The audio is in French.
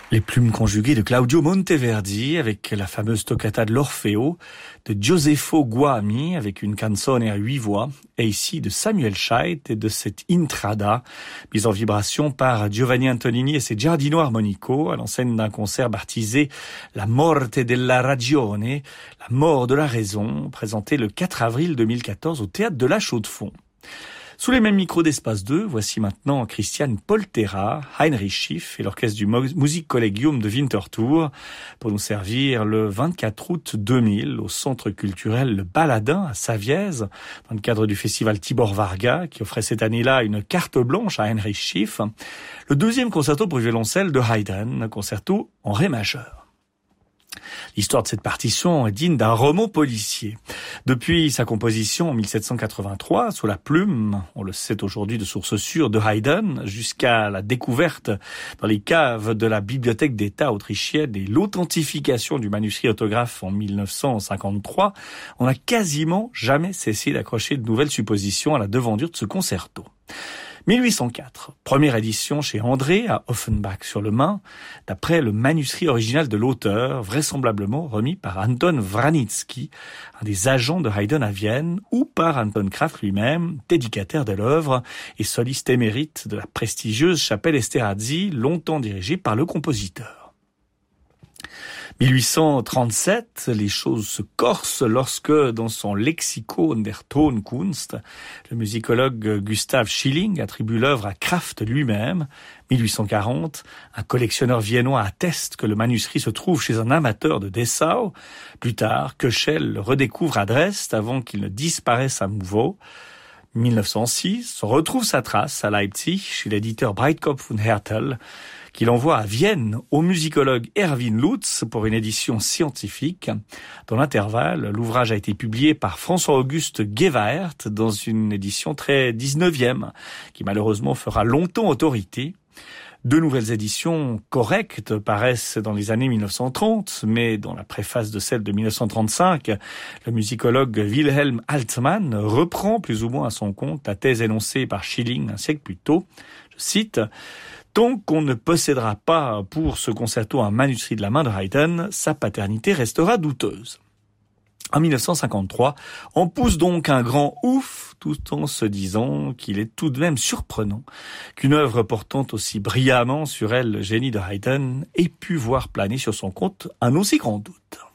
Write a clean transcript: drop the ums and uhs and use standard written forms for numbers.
Les plumes conjuguées de Claudio Monteverdi avec la fameuse toccata de l'Orfeo, de Gioseffo Guami avec une canzone à 8 voix, et ici de Samuel Scheidt et de cette Intrada, mise en vibration par Giovanni Antonini et ses Giardino Armonico à l'enseigne d'un concert baptisé La Morte della Ragione, la mort de la raison, présenté le 4 avril 2014 au Théâtre de la Chaux-de-Fonds. Sous les mêmes micros d'Espace 2, voici maintenant Christian Poltera, Heinrich Schiff et l'orchestre du Musikkollegium de Winterthur pour nous servir le 24 août 2000 au centre culturel Le Baladin à Savièse, dans le cadre du festival Tibor Varga, qui offrait cette année-là une carte blanche à Heinrich Schiff, le deuxième concerto pour violoncelle de Haydn, concerto en ré majeur. L'histoire de cette partition est digne d'un roman policier. Depuis sa composition en 1783, sous la plume, on le sait aujourd'hui de sources sûres, de Haydn, jusqu'à la découverte dans les caves de la Bibliothèque d'État autrichienne et l'authentification du manuscrit autographe en 1953, on n'a quasiment jamais cessé d'accrocher de nouvelles suppositions à la devanture de ce concerto. 1804, première édition chez André à Offenbach sur le Main, d'après le manuscrit original de l'auteur, vraisemblablement remis par Anton Vranitzky, un des agents de Haydn à Vienne, ou par Anton Kraft lui-même, dédicataire de l'œuvre et soliste émérite de la prestigieuse chapelle Esterházy, longtemps dirigée par le compositeur. 1837, les choses se corsent lorsque, dans son Lexikon der Tonkunst, le musicologue Gustav Schilling attribue l'œuvre à Kraft lui-même. 1840, un collectionneur viennois atteste que le manuscrit se trouve chez un amateur de Dessau. Plus tard, Köchel le redécouvre à Dresde avant qu'il ne disparaisse à nouveau. 1906, on retrouve sa trace à Leipzig chez l'éditeur Breitkopf und Härtel, qu'il envoie à Vienne au musicologue Erwin Lutz pour une édition scientifique. Dans l'intervalle, l'ouvrage a été publié par François-Auguste Gevaert dans une édition très 19e, qui malheureusement fera longtemps autorité. Deux nouvelles éditions correctes paraissent dans les années 1930, mais dans la préface de celle de 1935, le musicologue Wilhelm Altmann reprend plus ou moins à son compte la thèse énoncée par Schilling un siècle plus tôt. Je cite: « Tant qu'on ne possédera pas pour ce concerto un manuscrit de la main de Haydn, sa paternité restera douteuse. » En 1953, on pousse donc un grand ouf tout en se disant qu'il est tout de même surprenant qu'une œuvre portant aussi brillamment sur elle le génie de Haydn ait pu voir planer sur son compte un aussi grand doute.